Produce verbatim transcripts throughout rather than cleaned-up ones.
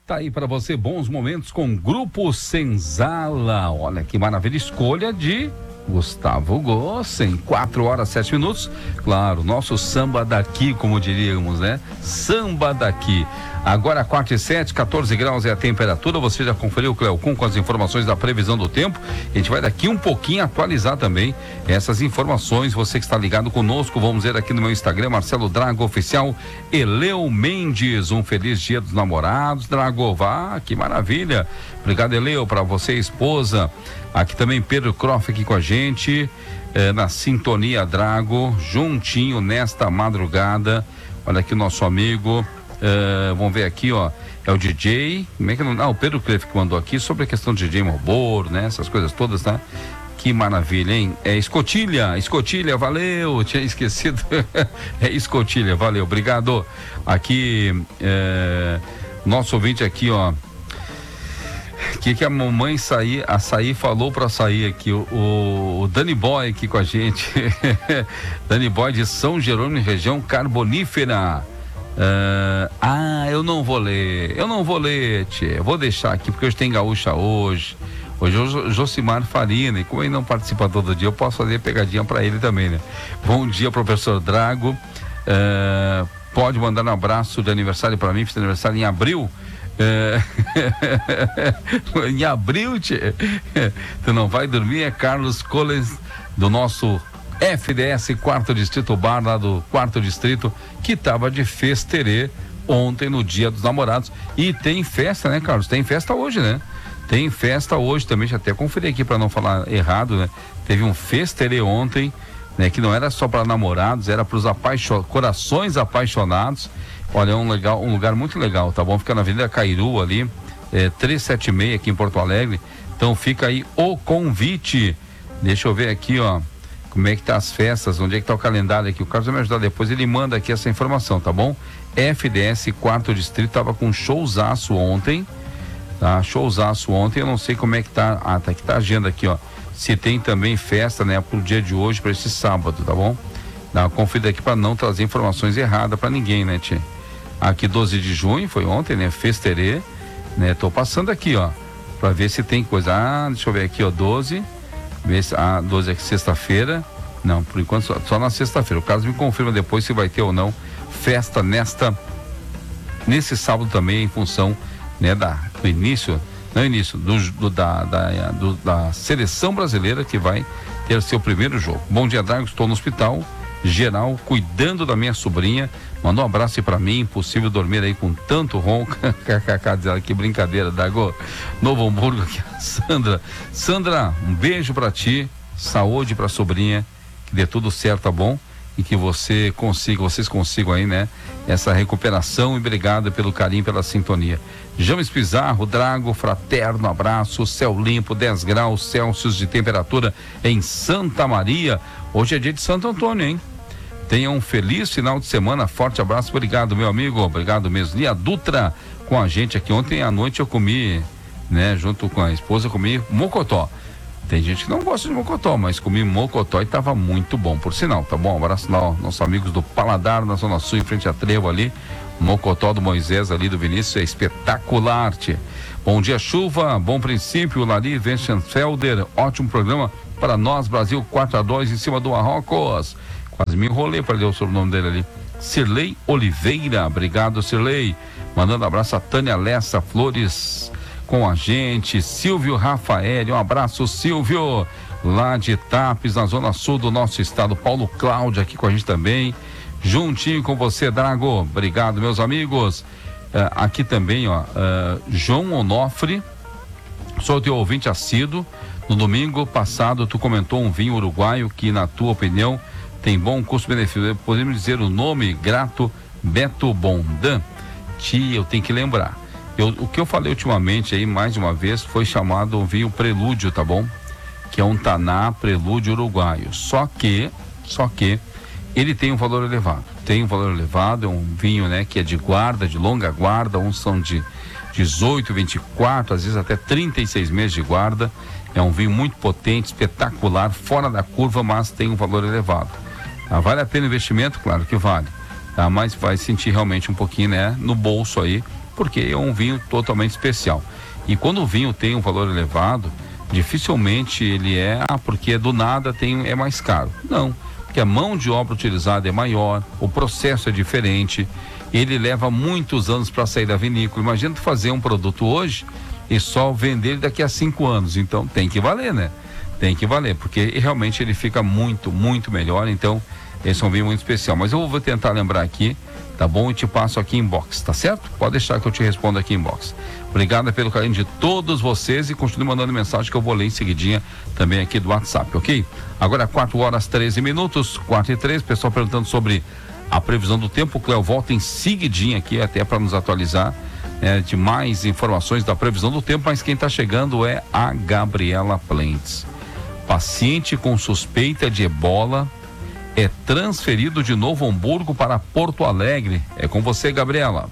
Tá aí para você bons momentos com Grupo Senzala. Olha que maravilha, escolha de Gustavo Gossen, quatro horas, sete minutos. Claro, nosso samba daqui, como diríamos, né? Samba daqui. Agora quatro e sete, quatorze graus é a temperatura. Você já conferiu o Cleocum com as informações da previsão do tempo? A gente vai daqui um pouquinho atualizar também essas informações. Você que está ligado conosco, vamos ver aqui no meu Instagram, Marcelo Drago Oficial, Eleu Mendes. Um feliz dia dos namorados, Drago. Vá, que maravilha. Obrigado, Eleu, para você, esposa. Aqui também Pedro Croft aqui com a gente, eh, na sintonia, Drago, juntinho nesta madrugada. Olha aqui o nosso amigo. Uh, vamos ver aqui, ó, é o D J, como é que não, ah, o Pedro Clef que mandou aqui sobre a questão de D J Malboro, né, essas coisas todas, tá? Que maravilha, hein? É Escotilha, Escotilha, valeu, tinha esquecido. É Escotilha, valeu, obrigado. Aqui, é, nosso ouvinte aqui, ó, o que que a mamãe sair, açaí falou pra sair aqui, o, o, o Dani Boy aqui com a gente. Dani Boy de São Jerônimo, região carbonífera. Uh, ah, eu não vou ler, eu não vou ler, tchê, eu vou deixar aqui porque hoje tem gaúcha hoje, hoje é o Josimar Farina, e como ele não participa todo dia, eu posso fazer pegadinha para ele também, né? Bom dia, professor Drago, uh, pode mandar um abraço de aniversário para mim, fiz aniversário em abril, uh, em abril, tchê, tu não vai dormir, é Carlos Collins, do nosso F D S Quarto Distrito Bar, lá do Quarto Distrito, que tava de festerê ontem no Dia dos Namorados. E tem festa, né, Carlos? Tem festa hoje, né? Tem festa hoje também, deixa eu até conferir aqui para não falar errado, né? Teve um festerê ontem, né? Que não era só para namorados, era para os apaixon... corações apaixonados. Olha, é um, legal, um lugar muito legal, tá bom? Fica na Avenida Cairu ali, é, trezentos e setenta e seis aqui em Porto Alegre. Então fica aí o convite. Deixa eu ver aqui, ó. Como é que tá as festas, onde é que tá o calendário aqui, o Carlos vai me ajudar depois, ele manda aqui essa informação, tá bom? F D S Quarto Distrito tava com showzaço ontem, tá? Showzaço ontem, eu não sei como é que tá, ah, tá aqui, tá a agenda aqui, ó, se tem também festa, né, pro dia de hoje, para esse sábado, tá bom? Dá uma conferida aqui para não trazer informações erradas para ninguém, né, tchê? Aqui doze de junho, foi ontem, né, festerê, né, tô passando aqui, ó, para ver se tem coisa, ah, deixa eu ver aqui, ó, doze, a ah, doze é sexta-feira. Não, por enquanto só, só na sexta-feira. O Carlos me confirma depois se vai ter ou não festa nesta nesse sábado também, em função, né, da, do início, não início, do, do, da, da, do, da seleção brasileira que vai ter seu primeiro jogo. Bom dia, Drago, estou no hospital geral cuidando da minha sobrinha. Manda um abraço aí pra mim, impossível dormir aí com tanto ronco. Que brincadeira, Dago. Novo Hamburgo aqui, Sandra. Sandra, um beijo pra ti, saúde pra sobrinha, que dê tudo certo, tá bom? E que você consiga, vocês consigam aí, né? Essa recuperação, e obrigado pelo carinho, pela sintonia. James Pizarro, Drago, fraterno abraço, céu limpo, dez graus Celsius de temperatura em Santa Maria. Hoje é dia de Santo Antônio, hein? Tenha um feliz final de semana, forte abraço, obrigado, meu amigo, obrigado mesmo. E a Dutra com a gente aqui, ontem à noite eu comi, né, junto com a esposa, eu comi mocotó. Tem gente que não gosta de mocotó, mas comi mocotó e tava muito bom, por sinal, tá bom? Um abraço lá, ó, nossos amigos do Paladar, na Zona Sul, em frente à Trevo ali, mocotó do Moisés ali, do Vinícius, é espetacular, tia. Bom dia, chuva, bom princípio, Lari Wenchenfelder, ótimo programa para nós, Brasil quatro a dois em cima do Marrocos. Quase me enrolei para ler o sobrenome dele ali. Cirlei Oliveira, obrigado, Cirlei. Mandando abraço a Tânia Lessa Flores com a gente. Silvio Rafael, um abraço, Silvio, lá de Tapes, na Zona Sul do nosso estado. Paulo Cláudio aqui com a gente também. Juntinho com você, Drago. Obrigado, meus amigos. Uh, aqui também, ó, uh, João Onofre, sou teu ouvinte assíduo. No domingo passado, tu comentou um vinho uruguaio que, na tua opinião, tem bom custo-benefício. Podemos dizer o nome? Grato, Beto Bondan. Tia, eu tenho que lembrar. Eu, o que eu falei ultimamente aí, mais uma vez, foi chamado um vinho Prelúdio, tá bom? Que é um Taná Prelúdio uruguaio. Só que, só que, ele tem um valor elevado. Tem um valor elevado, é um vinho, né, que é de guarda, de longa guarda, uns são de dezoito, vinte e quatro, às vezes até trinta e seis meses de guarda. É um vinho muito potente, espetacular, fora da curva, mas tem um valor elevado. Ah, vale a pena o investimento? Claro que vale. Tá? Mas vai sentir realmente um pouquinho, né, no bolso aí, porque é um vinho totalmente especial. E quando o vinho tem um valor elevado, dificilmente ele é, ah, porque do nada tem, é mais caro. Não, porque a mão de obra utilizada é maior, o processo é diferente, ele leva muitos anos para sair da vinícola. Imagina tu fazer um produto hoje e só vender ele daqui a cinco anos. Então tem que valer, né? Tem que valer, porque realmente ele fica muito, muito melhor. Então, esse é um vinho muito especial. Mas eu vou tentar lembrar aqui, tá bom? E te passo aqui em box, tá certo? Pode deixar que eu te respondo aqui em box. Obrigado pelo carinho de todos vocês e continue mandando mensagem que eu vou ler em seguidinha também aqui do WhatsApp, ok? Agora quatro horas treze minutos, quatro e três, pessoal perguntando sobre a previsão do tempo. O Cléo volta em seguidinha aqui até para nos atualizar, né, de mais informações da previsão do tempo, mas quem está chegando é a Gabriela Plentes. Paciente com suspeita de ebola é transferido de Novo Hamburgo para Porto Alegre. É com você, Gabriela.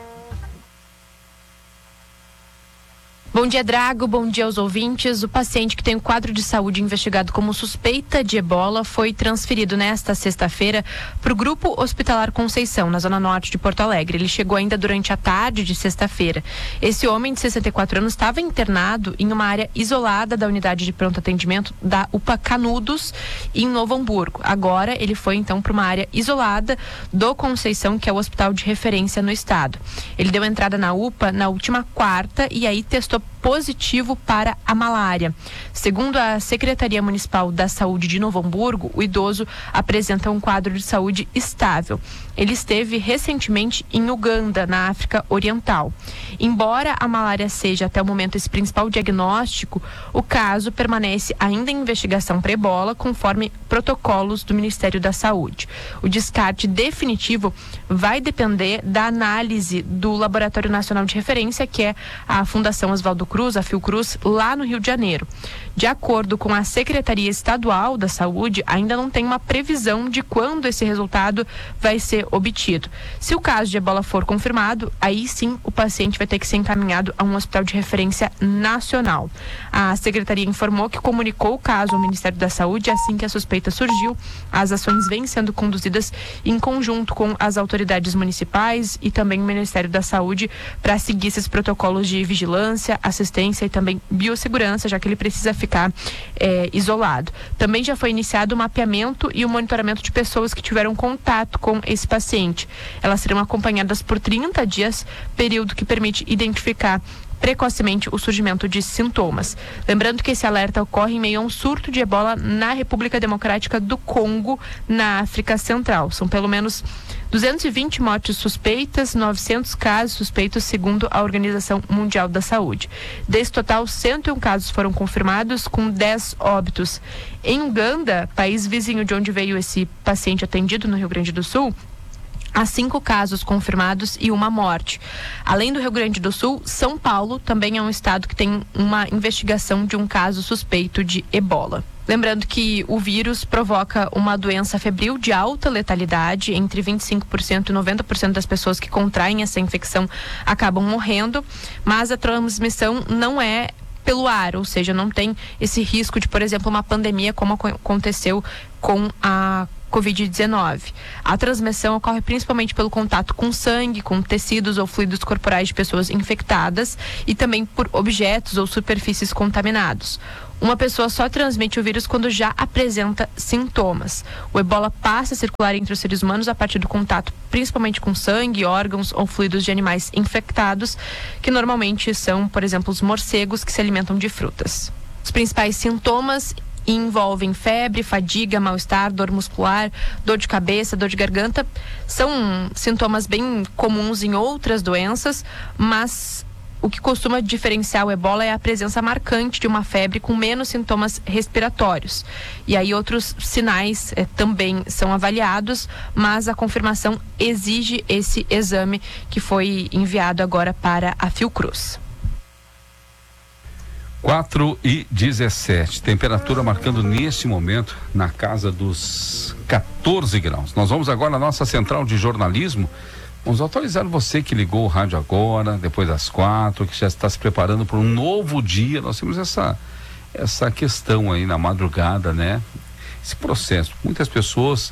Bom dia, Drago. Bom dia aos ouvintes. O paciente que tem um quadro de saúde investigado como suspeita de ebola foi transferido nesta sexta-feira para o Grupo Hospitalar Conceição, na zona norte de Porto Alegre. Ele chegou ainda durante a tarde de sexta-feira. Esse homem de sessenta e quatro anos estava internado em uma área isolada da unidade de pronto atendimento da U P A Canudos, em Novo Hamburgo. Agora ele foi então para uma área isolada do Conceição, que é o hospital de referência no estado. Ele deu entrada na U P A na última quarta e aí testou positivo para a malária. Segundo a Secretaria Municipal da Saúde de Novo Hamburgo, o idoso apresenta um quadro de saúde estável. Ele esteve recentemente em Uganda, na África Oriental. Embora a malária seja até o momento esse principal diagnóstico, o caso permanece ainda em investigação para ebola, conforme protocolos do Ministério da Saúde. O descarte definitivo vai depender da análise do Laboratório Nacional de Referência, que é a Fundação Oswaldo Cruz, a Fiocruz, lá no Rio de Janeiro. De acordo com a Secretaria Estadual da Saúde, ainda não tem uma previsão de quando esse resultado vai ser obtido. Se o caso de ebola for confirmado, aí sim o paciente vai ter que ser encaminhado a um hospital de referência nacional. A Secretaria informou que comunicou o caso ao Ministério da Saúde assim que a suspeita surgiu. As ações vêm sendo conduzidas em conjunto com as autoridades municipais e também o Ministério da Saúde para seguir esses protocolos de vigilância, assistência e também biossegurança, já que ele precisa ficar é, isolado. Também já foi iniciado o mapeamento e o monitoramento de pessoas que tiveram contato com esse paciente. Elas serão acompanhadas por trinta dias, período que permite identificar precocemente o surgimento de sintomas. Lembrando que esse alerta ocorre em meio a um surto de ebola na República Democrática do Congo, na África Central. São pelo menos duzentas e vinte mortes suspeitas, novecentos casos suspeitos, segundo a Organização Mundial da Saúde. Desse total, cento e um casos foram confirmados, com dez óbitos. Em Uganda, país vizinho de onde veio esse paciente atendido no Rio Grande do Sul, há cinco casos confirmados e uma morte. Além do Rio Grande do Sul, São Paulo também é um estado que tem uma investigação de um caso suspeito de ebola. Lembrando que o vírus provoca uma doença febril de alta letalidade. Entre vinte e cinco por cento e noventa por cento das pessoas que contraem essa infecção acabam morrendo, mas a transmissão não é pelo ar, ou seja, não tem esse risco de, por exemplo, uma pandemia como aconteceu com a covid dezenove. A transmissão ocorre principalmente pelo contato com sangue, com tecidos ou fluidos corporais de pessoas infectadas e também por objetos ou superfícies contaminados. Uma pessoa só transmite o vírus quando já apresenta sintomas. O ebola passa a circular entre os seres humanos a partir do contato principalmente com sangue, órgãos ou fluidos de animais infectados, que normalmente são, por exemplo, os morcegos que se alimentam de frutas. Os principais sintomas envolvem febre, fadiga, mal-estar, dor muscular, dor de cabeça, dor de garganta. São sintomas bem comuns em outras doenças, mas o que costuma diferenciar o ebola é a presença marcante de uma febre com menos sintomas respiratórios. E aí outros sinais eh, também são avaliados, mas a confirmação exige esse exame que foi enviado agora para a Fiocruz. quatro e dezessete, temperatura marcando neste momento na casa dos quatorze graus. Nós vamos agora à nossa central de jornalismo. Vamos atualizar você que ligou o rádio agora, depois das quatro, que já está se preparando para um novo dia. Nós temos essa, essa questão aí na madrugada, né? Esse processo. Muitas pessoas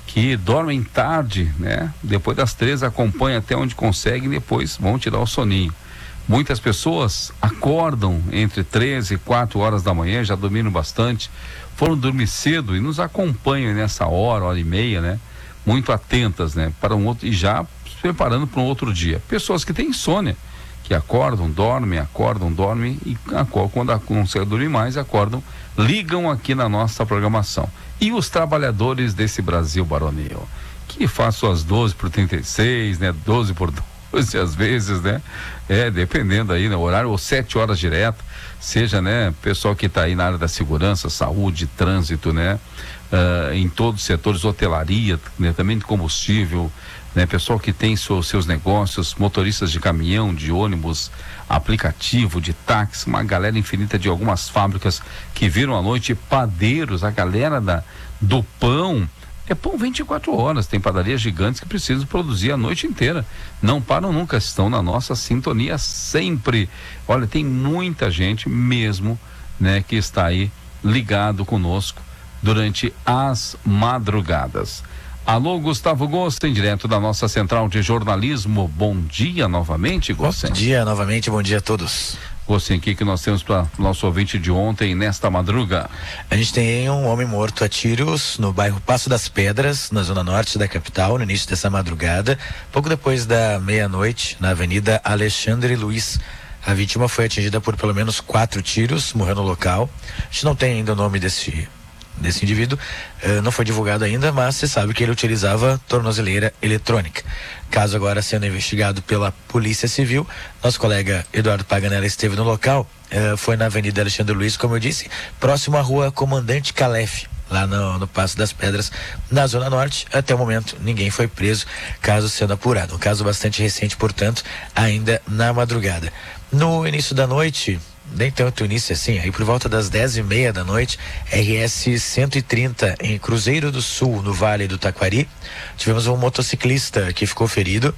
que dormem tarde, né? Depois das três acompanham até onde conseguem, depois vão tirar o soninho. Muitas pessoas acordam entre três e quatro horas da manhã, já dormiram bastante, foram dormir cedo e nos acompanham nessa hora, hora e meia, né? Muito atentas, né? Para um outro, e já se preparando para um outro dia. Pessoas que têm insônia, que acordam, dormem, acordam, dormem e acordam, quando não conseguem dormir mais, acordam, ligam aqui na nossa programação. E os trabalhadores desse Brasil baronil, que faz suas doze por trinta e seis, né? doze por doze às vezes, né? É, dependendo aí, né? Horário, ou sete horas direto, seja, né? Pessoal que está aí na área da segurança, saúde, trânsito, né? Uh, em todos os setores, hotelaria, né? Também de combustível, né? Pessoal que tem seus, seus negócios, motoristas de caminhão, de ônibus, aplicativo, de táxi, uma galera infinita de algumas fábricas que viram à noite, padeiros, a galera da, do pão. É pão vinte e quatro horas, tem padarias gigantes que precisam produzir a noite inteira, não param nunca, estão na nossa sintonia sempre. Olha, tem muita gente mesmo, né, que está aí ligado conosco durante as madrugadas. Alô, Gustavo Gossen, direto da nossa central de jornalismo. Bom dia novamente, Gossen. Bom dia novamente, bom dia a todos. Gossen, o que que nós temos para o nosso ouvinte de ontem, nesta madruga? A gente tem um homem morto a tiros no bairro Passo das Pedras, na zona norte da capital, no início dessa madrugada, pouco depois da meia-noite, na Avenida Alexandre Luiz. A vítima foi atingida por pelo menos quatro tiros, morreu no local. A gente não tem ainda o nome desse desse indivíduo, uh, não foi divulgado ainda, mas se sabe que ele utilizava tornozeleira eletrônica. Caso agora sendo investigado pela Polícia Civil. Nosso colega Eduardo Paganella esteve no local, uh, foi na Avenida Alexandre Luiz, como eu disse, próximo à rua Comandante Calef, lá no, no Passo das Pedras, na Zona Norte. Até o momento ninguém foi preso, caso sendo apurado. Um caso bastante recente, portanto, ainda na madrugada. No início da noite, nem tanto início assim, aí por volta das dez e meia da noite, R S cento e trinta em Cruzeiro do Sul, no Vale do Taquari, tivemos um motociclista que ficou ferido.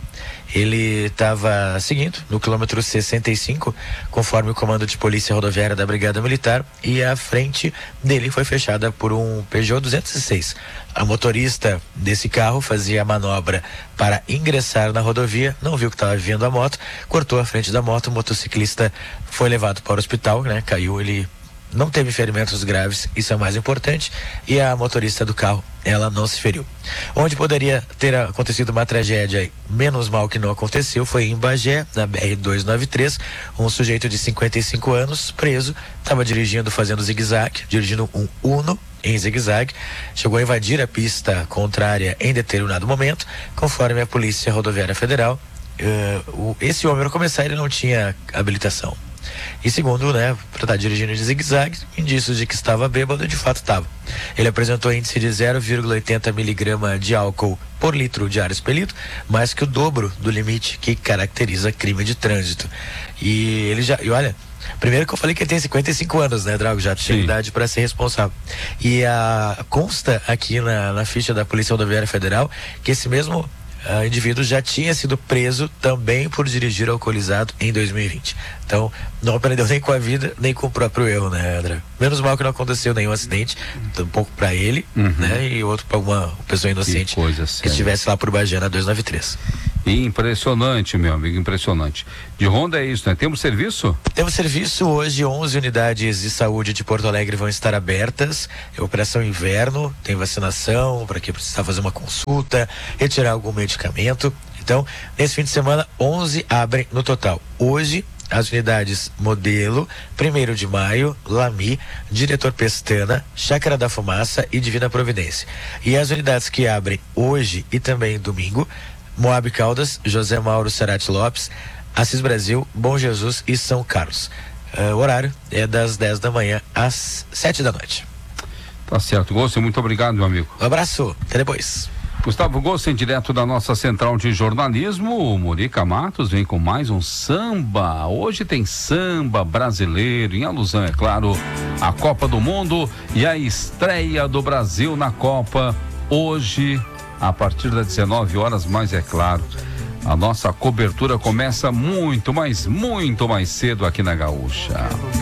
Ele estava seguindo no quilômetro sessenta e cinco, conforme o comando de polícia rodoviária da Brigada Militar, e a frente dele foi fechada por um Peugeot duzentos e seis. A motorista desse carro fazia a manobra para ingressar na rodovia, não viu que estava vindo a moto, cortou a frente da moto, o motociclista foi levado para o hospital, né? Caiu, ele não teve ferimentos graves, isso é o mais importante, e a motorista do carro, ela não se feriu. Onde poderia ter acontecido uma tragédia, menos mal que não aconteceu, foi em Bagé, na B R duzentos e noventa e três, um sujeito de cinquenta e cinco anos, preso, estava dirigindo, fazendo zigue-zague, dirigindo um Uno em zigue-zague, chegou a invadir a pista contrária em determinado momento, conforme a Polícia Rodoviária Federal. Uh, o, esse homem, para começar, ele não tinha habilitação. E segundo, né, para estar dirigindo de zigue-zague, indícios de que estava bêbado, de fato estava. Ele apresentou índice de zero vírgula oitenta miligrama de álcool por litro de ar expelido, mais que o dobro do limite que caracteriza crime de trânsito. E ele já, e olha, primeiro que eu falei que ele tem cinquenta e cinco anos, né, Drago? Já tinha idade para ser responsável. E a, consta aqui na, na ficha da Polícia Rodoviária Federal que esse mesmo Uh, indivíduo já tinha sido preso também por dirigir alcoolizado em dois mil e vinte. Então, não aprendeu nem com a vida, nem com o próprio erro, né, André? Menos mal que não aconteceu nenhum acidente, um pouco para ele, uhum, né, e outro para uma pessoa inocente que, que estivesse lá por Bagé na duzentos e noventa e três. Impressionante, meu amigo, impressionante. De Ronda é isso, né? Temos serviço? Temos serviço hoje, onze unidades de saúde de Porto Alegre vão estar abertas. É operação inverno, tem vacinação para quem precisar fazer uma consulta, retirar algum medicamento. Então, nesse fim de semana, onze abrem no total. Hoje, as unidades Modelo, primeiro de Maio, Lami, Diretor Pestana, Chácara da Fumaça e Divina Providência. E as unidades que abrem hoje e também domingo, Moab Caldas, José Mauro Sarati Lopes, Assis Brasil, Bom Jesus e São Carlos. Uh, o horário é das dez da manhã às sete da noite. Tá certo, Gossen, muito obrigado, meu amigo. Um abraço, até depois. Gustavo Gossen, direto da nossa central de jornalismo. O Murica Matos vem com mais um samba. Hoje tem samba brasileiro, em alusão, é claro, à Copa do Mundo e a estreia do Brasil na Copa. Hoje, a partir das dezenove horas, mas é claro, a nossa cobertura começa muito, mas muito mais cedo aqui na Gaúcha.